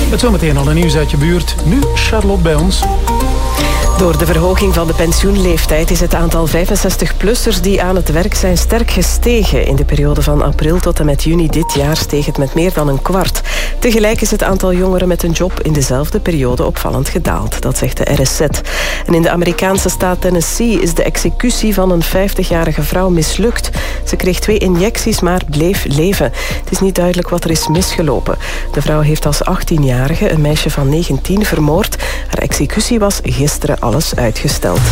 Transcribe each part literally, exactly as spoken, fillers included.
Met zometeen al een nieuws uit je buurt. Nu Charlotte bij ons. Door de verhoging van de pensioenleeftijd is het aantal vijfenzestig-plussers die aan het werk zijn sterk gestegen. In de periode van april tot en met juni dit jaar steeg het met meer dan een kwart. Tegelijk is het aantal jongeren met een job in dezelfde periode opvallend gedaald. Dat zegt de R S Z. En in de Amerikaanse staat Tennessee is de executie van een vijftigjarige vrouw mislukt. Ze kreeg twee injecties, maar bleef leven. Het is niet duidelijk wat er is misgelopen. De vrouw heeft als achttienjarige een meisje van negentien vermoord. Haar executie was gisteren alles uitgesteld.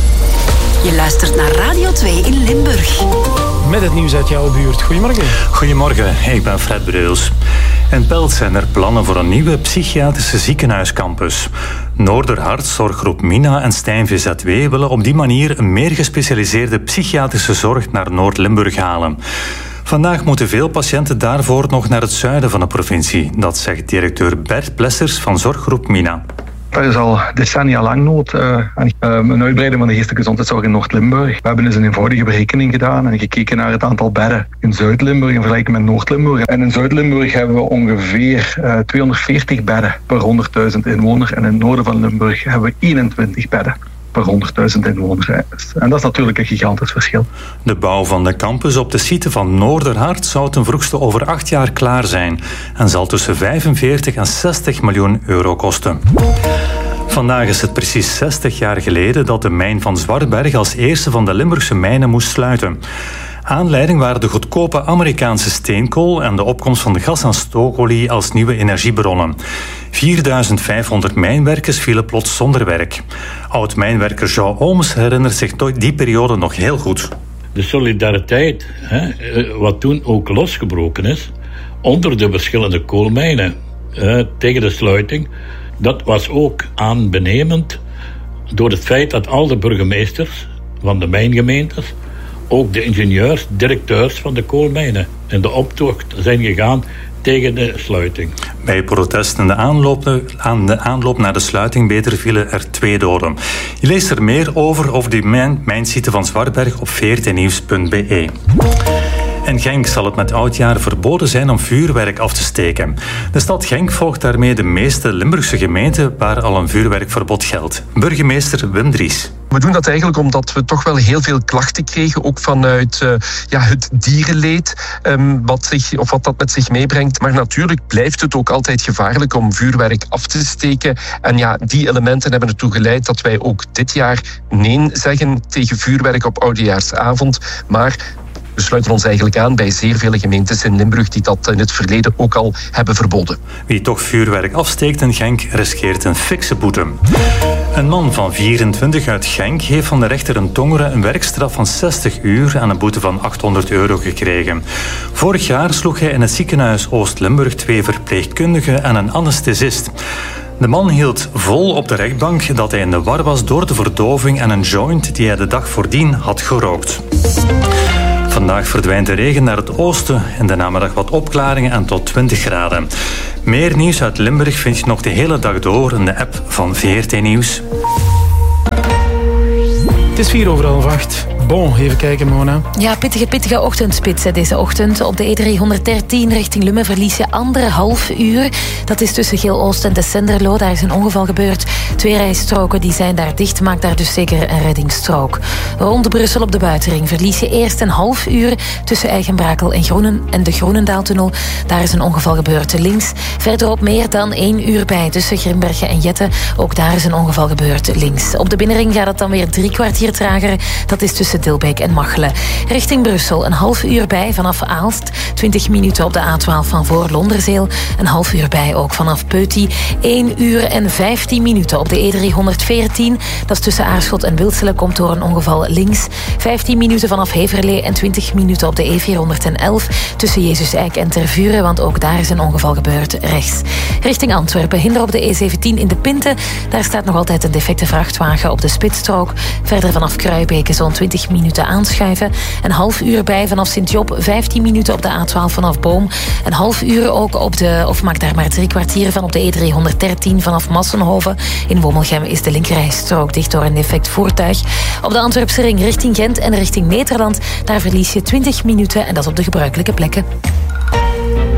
Je luistert naar Radio twee in Limburg. Met het nieuws uit jouw buurt. Goedemorgen. Goedemorgen, ik ben Fred Breus. In Pelt zijn er plannen voor een nieuwe psychiatrische ziekenhuiscampus. Noorderhart, Zorggroep Mina en Stijn V Z W willen op die manier een meer gespecialiseerde psychiatrische zorg naar Noord-Limburg halen. Vandaag moeten veel patiënten daarvoor nog naar het zuiden van de provincie. Dat zegt directeur Bert Plessers van Zorggroep Mina. Er is al decennia lang nood uh, aan uh, een uitbreiding van de geestelijke gezondheidszorg in Noord-Limburg. We hebben dus een eenvoudige berekening gedaan en gekeken naar het aantal bedden in Zuid-Limburg in vergelijking met Noord-Limburg. En in Zuid-Limburg hebben we ongeveer uh, tweehonderdveertig bedden per honderdduizend inwoners. En in het noorden van Limburg hebben we eenentwintig bedden per honderdduizend inwoners. En dat is natuurlijk een gigantisch verschil. De bouw van de campus op de site van Noorderhart zou ten vroegste over acht jaar klaar zijn en zal tussen vijfenveertig en zestig miljoen euro kosten. Vandaag is het precies zestig jaar geleden dat de mijn van Zwartberg als eerste van de Limburgse mijnen moest sluiten. Aanleiding waren de goedkope Amerikaanse steenkool en de opkomst van de gas- en stookolie als nieuwe energiebronnen. vierduizend vijfhonderd mijnwerkers vielen plots zonder werk. Oud-mijnwerker Jean Ooms herinnert zich die periode nog heel goed. De solidariteit, hè, wat toen ook losgebroken is, onder de verschillende koolmijnen hè, tegen de sluiting, dat was ook aanbenemend door het feit dat al de burgemeesters van de mijngemeentes, ook de ingenieurs, directeurs van de koolmijnen in de optocht zijn gegaan tegen de sluiting. Bij protesten de aanloop, aan de aanloop naar de sluiting beter vielen er twee doden. Je leest er meer over over die mijn, mijnsite van Zwartberg op veertijnnieuws punt b e. In Genk zal het met oudjaar verboden zijn om vuurwerk af te steken. De stad Genk volgt daarmee de meeste Limburgse gemeenten waar al een vuurwerkverbod geldt. Burgemeester Wim Dries. We doen dat eigenlijk omdat we toch wel heel veel klachten kregen, ook vanuit uh, ja, het dierenleed, um, wat, zich, of wat dat met zich meebrengt. Maar natuurlijk blijft het ook altijd gevaarlijk om vuurwerk af te steken. En ja, die elementen hebben ertoe geleid dat wij ook dit jaar nee zeggen tegen vuurwerk op oudejaarsavond. Maar we sluiten ons eigenlijk aan bij zeer vele gemeentes in Limburg die dat in het verleden ook al hebben verboden. Wie toch vuurwerk afsteekt in Genk riskeert een fikse boete. Een man van vierentwintig uit Genk heeft van de rechter in Tongeren een werkstraf van zestig uur en een boete van achthonderd euro gekregen. Vorig jaar sloeg hij in het ziekenhuis Oost-Limburg twee verpleegkundigen en een anesthesist. De man hield vol op de rechtbank dat hij in de war was door de verdoving en een joint die hij de dag voordien had gerookt. Vandaag verdwijnt de regen naar het oosten. In de namiddag wat opklaringen en tot twintig graden. Meer nieuws uit Limburg vind je nog de hele dag door in de app van V R T Nieuws. Het is vier over half acht. Bon, even kijken, Mona. Ja, pittige, pittige ochtendspits hè, deze ochtend. Op de E driehonderddertien richting Lummen verlies je anderhalf uur. Dat is tussen Geel-Oost en de Senderlo. Daar is een ongeval gebeurd. Twee rijstroken die zijn daar dicht. Maakt daar dus zeker een reddingsstrook. Rond Brussel op de buitenring verlies je eerst een half uur tussen Eigenbrakel en Groenen en de Groenendaaltunnel. Daar is een ongeval gebeurd links. Verderop meer dan één uur bij tussen Grimbergen en Jette. Ook daar is een ongeval gebeurd links. Op de binnenring gaat het dan weer drie kwartier trager. Dat is tussen Dilbeek en Machelen. Richting Brussel een half uur bij vanaf Aalst. twintig minuten op de A twaalf van voor Londerzeel. Een half uur bij ook vanaf Peuty. één uur en vijftien minuten op de E driehonderdveertien. Dat is tussen Aarschot en Wilselen. Komt door een ongeval links. vijftien minuten vanaf Heverlee en twintig minuten op de E vierhonderdelf. Tussen Jezus-Eik en Tervuren, want ook daar is een ongeval gebeurd rechts. Richting Antwerpen. Hinder op de E zeventien in de Pinte. Daar staat nog altijd een defecte vrachtwagen op de spitsstrook. Verder vanaf Kruibeke zo'n twintig minuten aanschuiven. Een half uur bij vanaf Sint-Job. vijftien minuten op de A twaalf vanaf Boom. Een half uur ook op de, of maak daar maar drie kwartier van op de E driehonderddertien vanaf Massenhoven. In Womelgem is de linkerrijstrook dicht door een defect voertuig. Op de Antwerpse ring richting Gent en richting Nederland. Daar verlies je twintig minuten en dat op de gebruikelijke plekken.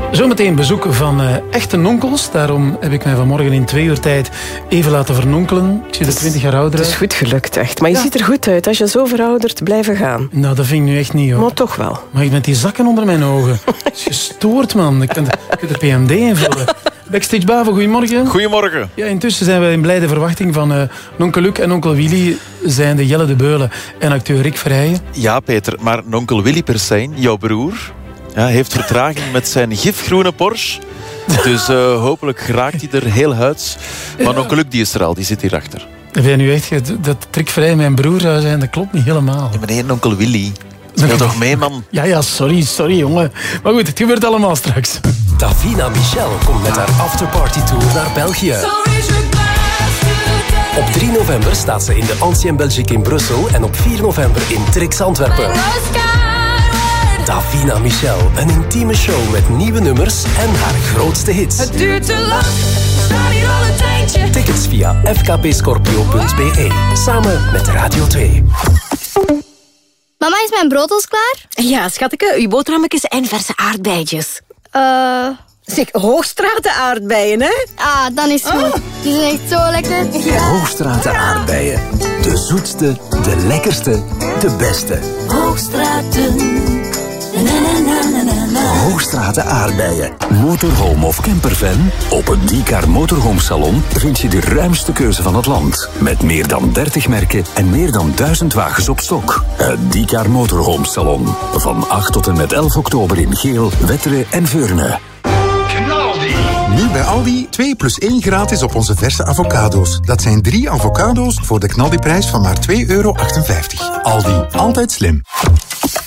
Zometeen bezoek van uh, echte nonkels. Daarom heb ik mij vanmorgen in twee uur tijd even laten vernonkelen. Ik zie er twintig jaar ouder uit. Het is goed gelukt, echt. Maar je ja. ziet er goed uit. Als je zo veroudert, blijven gaan. Nou, dat vind ik nu echt niet, hoor. Maar toch wel. Maar ik met die zakken onder mijn ogen. Dat is gestoord, man. Ik kan de, ik kan de P M D invullen. Backstage Bavo, goedemorgen. Goedemorgen. Ja, intussen zijn we in blijde verwachting van uh, onkel Luc en onkel Willy zijn de Jelle de Beulen en acteur Rick Verheijen. Ja, Peter, maar onkel Willy Persijn, jouw broer, ja, heeft vertraging met zijn gifgroene Porsche. Dus uh, hopelijk raakt hij er heel huids. Maar ja. onkel Luc die is er al, die zit hierachter. Heb jij nu echt dat Rick Verheijen mijn broer zou zijn? Dat klopt niet helemaal. Ja, meneer onkel Willy. Speel toch mee, man? Ja, ja, sorry, sorry, jongen. Maar goed, het gebeurt allemaal straks. Davina Michel komt met haar afterparty-tour naar België. Op drie november staat ze in de Ancien Belgique in Brussel en op vier november in Trix Antwerpen. Davina Michel, een intieme show met nieuwe nummers en haar grootste hits. Het duurt te lang, we staan hier al een tijdje. Tickets via f k p scorpio punt b e, samen met Radio twee. Mama, is mijn brood al klaar? Ja, schatje, uw boterhammetjes en verse aardbeidjes. Eh... Uh... Zeg, Hoogstraten aardbeien, hè? Ah, dan is het goed. Oh. Die zijn echt zo lekker. Ja. Hoogstraten aardbeien. De zoetste, de lekkerste, de beste. Hoogstraten. Na, na, na, na, na. Hoogstraten aardbeien. Motorhome of campervan? Op het Diecar Motorhome Salon vind je de ruimste keuze van het land. Met meer dan dertig merken en meer dan duizend wagens op stok. Het Diecar Motorhome Salon. Van acht tot en met elf oktober in Geel, Wetteren en Veurne. Nu bij Aldi twee plus één gratis op onze verse avocado's. Dat zijn drie avocado's voor de knaldiprijs van maar twee euro achtenvijftig. Aldi, altijd slim.